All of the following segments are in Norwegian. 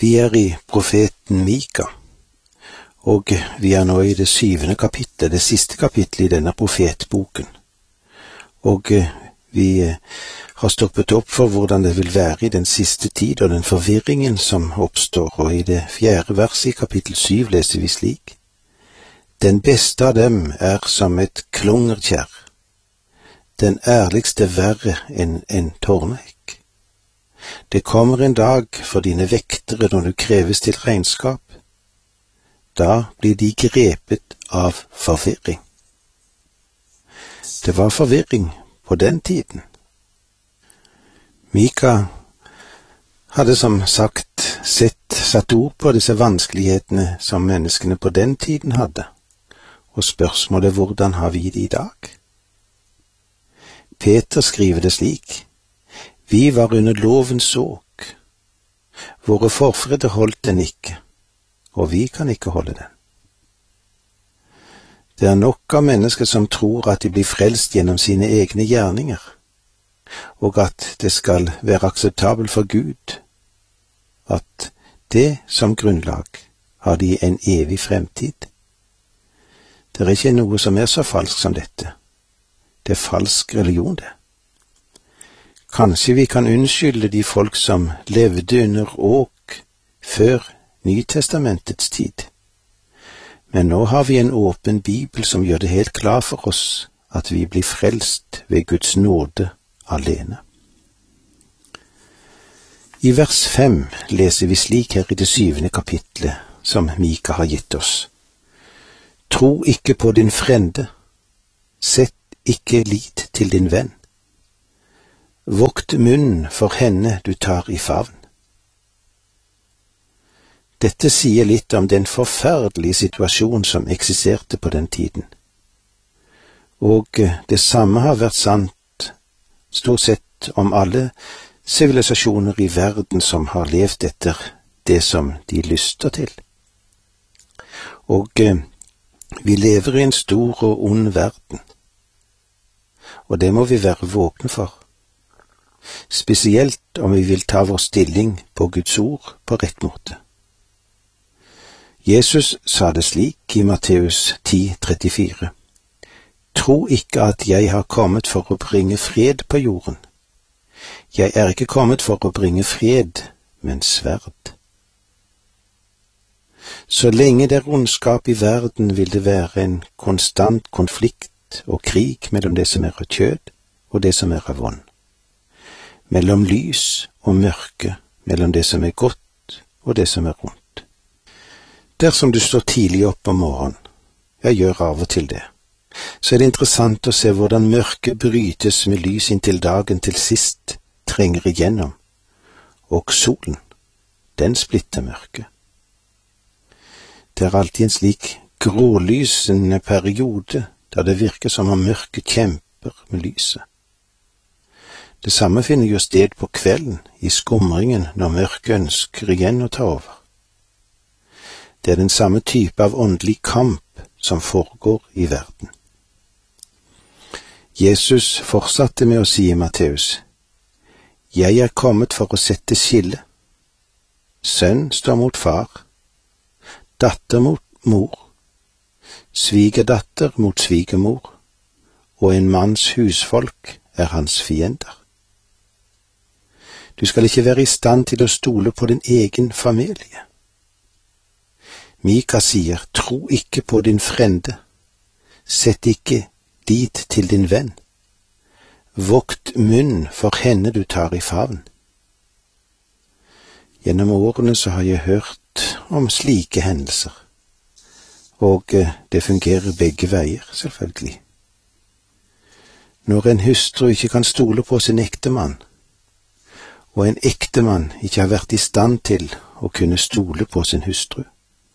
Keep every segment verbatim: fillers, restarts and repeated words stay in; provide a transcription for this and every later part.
Vi er i profeten Mika, og vi er nå i det syvende kapitlet, det siste kapitlet i denne profetboken. Og vi har stoppet opp for hvordan det vil være i den siste tid og den forvirringen som oppstår, og i det fjerde verset i kapittel syv leser vi slik: Den beste av dem er som et klungerkjær, den ærligste verre enn en tårneik. Det kommer en dag for dine vektere når du kreves til regnskap. Da blir de grepet av forvirring. Det var forvirring på den tiden. Mika hadde som sagt sett satt ord på disse vanskelighetene som menneskene på den tiden hadde, og spørsmålet hvordan har vi det i dag? Peter skriver det slik: Vi var under lovens åk. Våre forfedre holdt den ikke, og vi kan ikke holde den. Det er nok av mennesker som tror at de blir frelst gjennom sine egne gjerninger, og at det skal være akseptabelt for Gud, at det som grunnlag har de en evig fremtid. Det er ikke noe som er så falsk som dette. Det er falsk religion, det. Kanskje vi kan unnskylde de folk som levde under åk før Nytestamentets tid. Men nå har vi en åpen bibel som gjør det helt klar for oss at vi blir frelst ved Guds nåde alene. I vers fem leser vi slik her i det syvende kapitlet som Mika har gitt oss: Tro ikke på din frende, sett ikke lit til din venn. Vokt munnen for henne du tar i favn. Dette sier litt om den forferdelige situasjon som eksisterte på den tiden. Og det samme har vært sant stort sett om alle sivilisasjoner i verden som har levd etter det som de lyster til. Og vi lever i en stor og ond verden, og det må vi være våkne for. Spesielt om vi vil ta vår stilling på Guds ord på rett måte. Jesus sa det slik i Matteus ti trettifire: Tro ikke at jeg har kommet for å bringe fred på jorden. Jeg er ikke kommet for å bringe fred, men sverd. Så lenge det er ondskap i verden, vil det være en konstant konflikt og krig mellom det som er av kjød og det som er av ånd. Mellom lys og mørke, mellom det som er godt og det som er ondt. Dersom du står tidlig opp om morgenen, jeg gjør av og til det, så er det interessant å se hvordan mørket brytes med lys inntil dagen til sist trenger igjennom, og solen, den splitter mørket. Det er alltid en slik grålysende periode der det virker som om mørket kjemper med lyset. Det samme finner jo sted på kvelden, i skumringen, når mørket ønsker igjen å ta over. Det er den samme type av åndelig kamp som foregår i verden. Jesus fortsatte med å si i Matteus: Jeg er kommet for å sette skille. Sønn står mot far, datter mot mor, svigerdatter mot svigermor, og en manns husfolk er hans fiender. Du skal ikke være i stand til å stole på din egen familie. Mika sier: Tro ikke på din frende, sett ikke lit til din venn. Vokt munn for henne du tar i favn. Gjennom årene så har jeg hørt om slike hendelser, og det fungerer begge veier, selvfølgelig. Når en hustru ikke kan stole på sin ektemann, og en ektemann ikke har vært i stand til å kunne stole på sin hustru.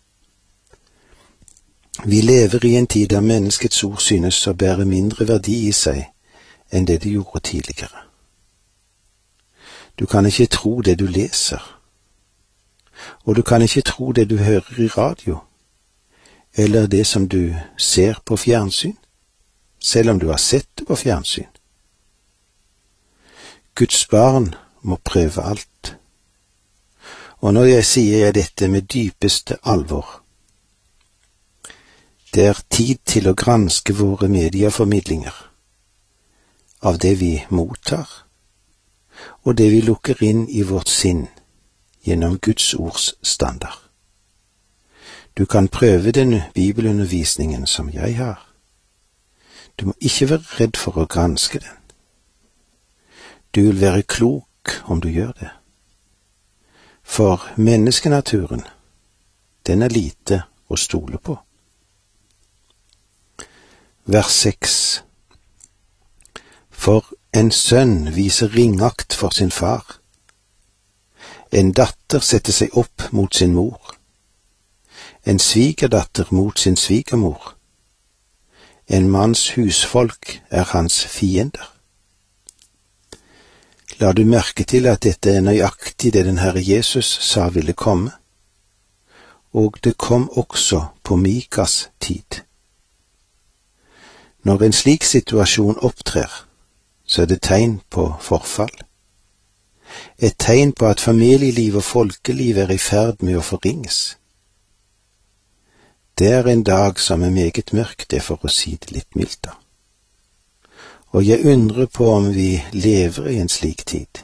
Vi lever i en tid der menneskets ord synes å bære mindre verdi i seg enn det det gjorde tidligere. Du kan ikke tro det du leser, og du kan ikke tro det du hører i radio, eller det som du ser på fjernsyn, selv om du har sett det på fjernsyn. Guds barn må prøve alt. Og når jeg sier jeg dette med dypeste alvor, det er tid til å granske våre medieformidlinger av det vi mottar, og det vi lukker inn i vårt sinn gjennom Guds ords standard. Du kan prøve den bibelundervisningen som jeg har. Du må ikke være redd for å granske den. Du vil være klok om du gjør det. For menneskenaturen, den er lite å stole på. Vers seks. For en sønn viser ringakt for sin far. En datter setter seg opp mot sin mor. En svigerdatter mot sin svigermor. En manns husfolk er hans fiender. La du merke til at dette er nøyaktig det den Herre Jesus sa ville komme, og det kom også på Mikas tid. Når en slik situasjon opptrer, så er det tegn på forfall. Et tegn på at familieliv og folkeliv er i ferd med å forringes. Det er en dag som er meget mørk, det for å si det litt mildt da. Og jeg undrer på om vi lever i en slik tid.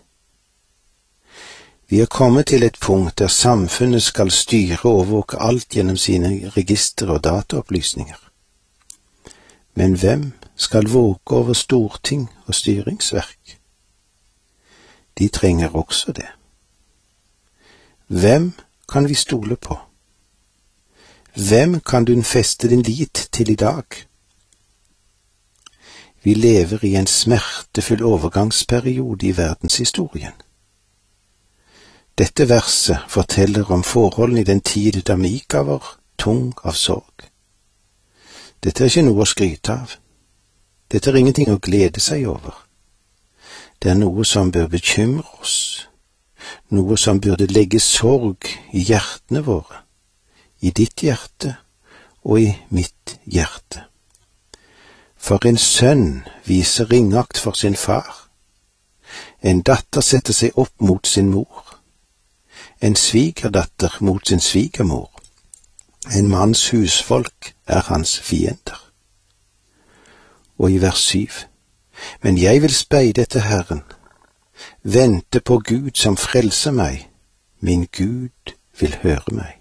Vi er kommet til et punkt der samfunnet skal styre og overvåke alt gjennom sine register og dataopplysninger. Men hvem skal våke over storting og styringsverk? De trenger også det. Hvem kan vi stole på? Hvem kan du feste din lit til i dag? Vi lever i en smertefull overgangsperiode i verdenshistorien. Dette verset forteller om forholdene i den tid da Mika var tung av sorg. Dette er ikke noe å skryte av. Dette er ingenting å glede seg over. Det er noe som bør bekymre oss, noe som burde legge sorg i hjertene våre, i ditt hjerte og i mitt hjerte. For en sønn viser ringakt for sin far. En datter setter seg opp mot sin mor. En svigerdatter mot sin svigermor. En manns husfolk er hans fiender. Og i vers syv. Men jeg vil speide etter Herren, vente på Gud som frelser meg. Min Gud vil høre meg.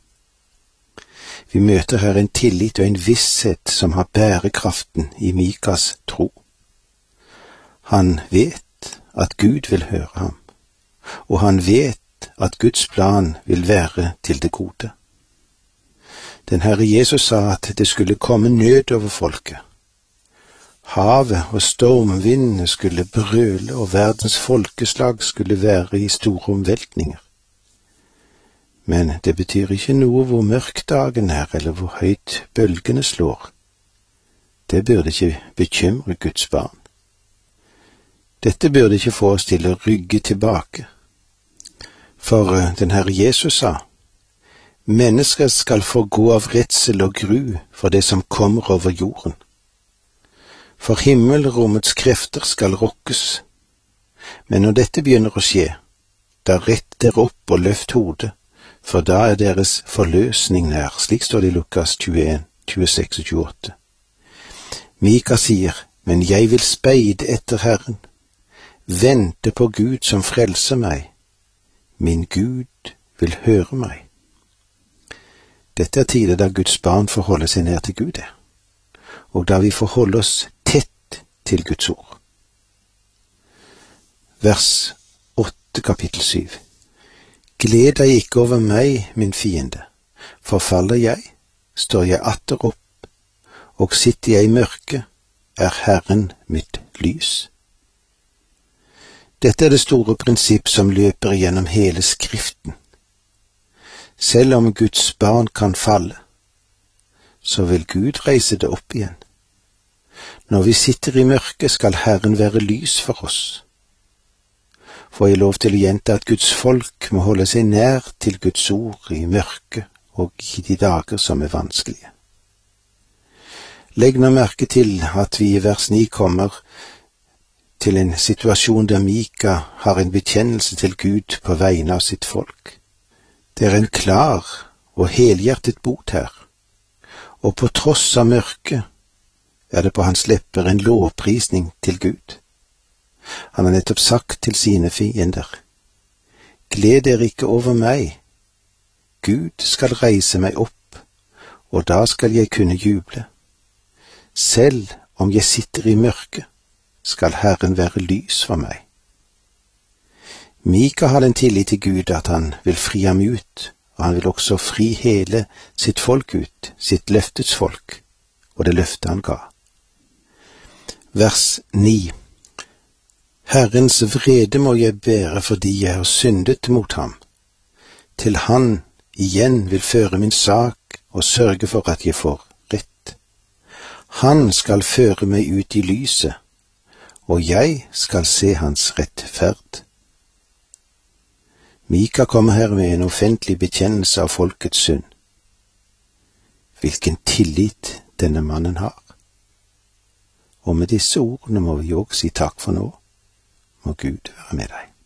Vi møter her en tillit og en visshet som har bærekraften i Mikas tro. Han vet at Gud vil høre ham, og han vet at Guds plan vil være til det gode. Den Herre Jesus sa at det skulle komme nød over folket. Havet og stormvindene skulle brøle, og verdens folkeslag skulle være i store omveltninger. Men det betyr ikke noe hvor mørk dagen er, eller hvor høyt bølgene slår. Det burde ikke bekymre Guds barn. Dette burde ikke få oss til å rygge tilbake. For den Herre Jesus sa, mennesker skal forgå av redsel og gru for det som kommer over jorden. For himmelrommets krefter skal rokkes. Men når dette begynner å skje, da rett dere opp og løft hodet, for da er deres forløsning nær, slik står det i Lukas tjueen, tjueseks og tjueåtte. Mika sier, men jeg vil speide etter Herren, vente på Gud som frelser meg. Min Gud vil høre meg. Dette er tider da Guds barn forholder seg nær til Gud, og da vi forholder oss tett til Guds ord. Vers åtte, kapittel syv. Gled deg ikke over meg, min fiende. Forfaller jeg, står jeg atter opp, og sitter jeg i mørket, er Herren mitt lys. Dette er det store prinsipp som løper gjennom hele Skriften. Selv om Guds barn kan falle, så vil Gud reise det opp igjen. Når vi sitter i mørket, skal Herren være lys for oss. Får jeg lov til å gjenta at Guds folk må holde seg nær til Guds ord i mørket og i de dager som er vanskelige. Legg nå merke til at vi i vers ni kommer til en situasjon der Mika har en bekjennelse til Gud på vegne av sitt folk. Det er en klar og helhjertet bot her, og på tross av mørket er det på hans lepper en lovprisning til Gud. Han har nettopp sagt til sine fiender: Gled dere ikke over meg, Gud skal reise meg opp, og da skal jeg kunne juble. Selv om jeg sitter i mørket, skal Herren være lys for meg. Mika har en tillit til Gud at han vil fri ham ut, og han vil også fri hele sitt folk ut, sitt løftets folk, og det løftet han ga. Vers ni. Herrens vrede må jeg bære fordi jeg har syndet mot ham. Til han igjen vil føre min sak og sørge for at jeg får rett. Han skal føre meg ut i lyset, og jeg skal se hans rettferd. Mika kommer her med en offentlig bekjennelse av folkets synd. Hvilken tillit denne mannen har. Og med disse ordene må vi også si takk for nå. Må Gud være med deg.